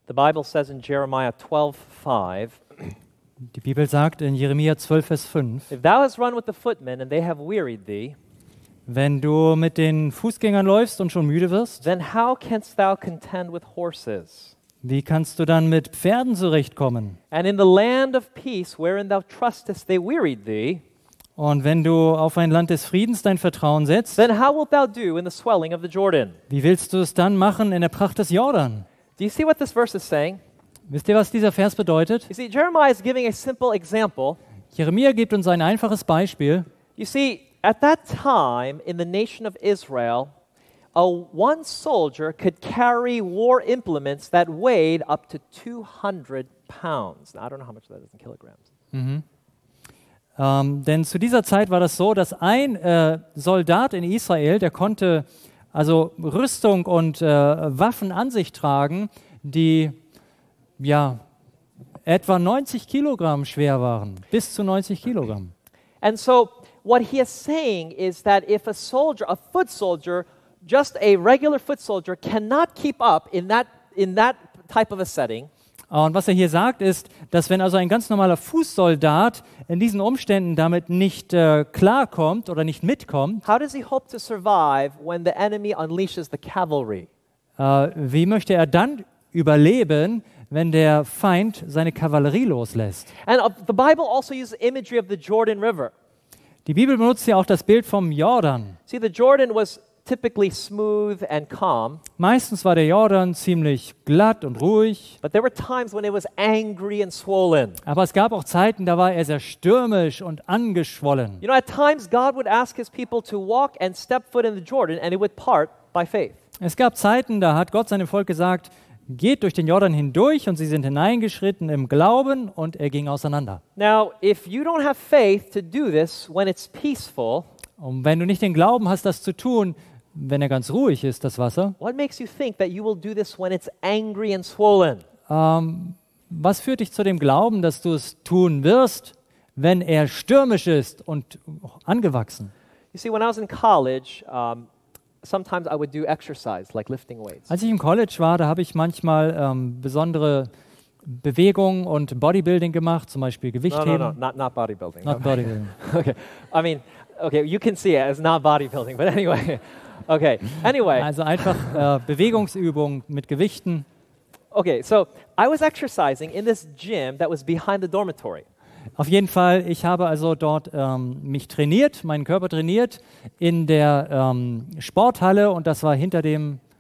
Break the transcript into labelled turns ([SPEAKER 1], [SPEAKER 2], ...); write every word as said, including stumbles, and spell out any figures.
[SPEAKER 1] The Bible says in Jeremiah twelve five,
[SPEAKER 2] Die Bibel sagt in Jeremia zwölf, Vers fünf,
[SPEAKER 1] if thou hast run with the footmen and they have wearied thee,
[SPEAKER 2] wenn du mit den Fußgängern läufst und schon müde wirst,
[SPEAKER 1] then how canst thou contend with horses?
[SPEAKER 2] wie kannst du dann mit Pferden zurechtkommen?
[SPEAKER 1] And in the land of peace wherein thou trustest they wearied thee,
[SPEAKER 2] Und wenn du auf ein Land des Friedens dein Vertrauen setzt,
[SPEAKER 1] then how wilt thou do in the swelling of the Jordan?
[SPEAKER 2] wie willst du es dann machen in der Pracht des Jordan?
[SPEAKER 1] Do you see what this verse is saying?
[SPEAKER 2] Wisst ihr, was dieser Vers bedeutet?
[SPEAKER 1] You see, Jeremiah is giving a simple example.
[SPEAKER 2] Jeremia gibt uns ein einfaches Beispiel.
[SPEAKER 1] You see, at that time in the nation of Israel, a one soldier could carry war implements that weighed up to two hundred pounds. Now, I don't know how much that is in kilograms.
[SPEAKER 2] Mhm. Ähm, denn zu dieser Zeit war das so, dass ein äh, Soldat in Israel, der konnte also Rüstung und äh, Waffen an sich tragen, die ja etwa neunzig Kilogramm schwer waren, bis zu neunzig Kilogramm.
[SPEAKER 1] And so, what he is saying is that if a soldier, a foot soldier, just a regular foot soldier, cannot keep up in that in that type of a setting,
[SPEAKER 2] Und was er hier sagt, ist, dass wenn also ein ganz normaler Fußsoldat in diesen Umständen damit nicht äh, klarkommt oder nicht mitkommt,
[SPEAKER 1] how does he hope to survive when the enemy unleashes the cavalry?
[SPEAKER 2] äh, wie möchte er dann überleben, wenn der Feind seine Kavallerie loslässt?
[SPEAKER 1] And uh, the Bible also uses imagery of the Jordan River.
[SPEAKER 2] Die Bibel benutzt ja auch das Bild vom Jordan.
[SPEAKER 1] See, the Jordan was typically smooth and calm,
[SPEAKER 2] Meistens war der Jordan ziemlich glatt und ruhig,
[SPEAKER 1] but there were times when it was angry and swollen.
[SPEAKER 2] aber es gab auch Zeiten, da war er sehr stürmisch und angeschwollen.
[SPEAKER 1] You know, at times God would ask his people to walk and step foot in the Jordan, and it would part by faith.
[SPEAKER 2] Es gab Zeiten, da hat Gott seinem Volk gesagt, geht durch den Jordan hindurch, und sie sind hineingeschritten im Glauben, und er ging auseinander.
[SPEAKER 1] Now, if you don't have faith to do this when it's peaceful,
[SPEAKER 2] Und wenn du nicht den Glauben hast, das zu tun, wenn er ganz ruhig ist, das Wasser,
[SPEAKER 1] what makes you think that you will do this when it's angry and swollen?
[SPEAKER 2] ähm, was führt dich zu dem Glauben, dass du es tun wirst, wenn er stürmisch ist und angewachsen?
[SPEAKER 1] You see, when I was in college, um, sometimes I would do exercise, like lifting weights.
[SPEAKER 2] Als ich im College war, da habe ich manchmal ähm, besondere Bewegungen und Bodybuilding gemacht, zum Beispiel
[SPEAKER 1] No, no,
[SPEAKER 2] Gewichtheben.
[SPEAKER 1] no, not, not bodybuilding.
[SPEAKER 2] Not bodybuilding.
[SPEAKER 1] Okay, I mean, okay, you can see it as not bodybuilding, but anyway. Okay, anyway.
[SPEAKER 2] Also einfach äh, Bewegungsübungen mit Gewichten.
[SPEAKER 1] Okay, so I was exercising in this gym that was behind the dormitory.
[SPEAKER 2] Auf jeden Fall, ich habe also dort ähm, mich trainiert, meinen Körper trainiert in der ähm, Sporthalle, und das war hinter dem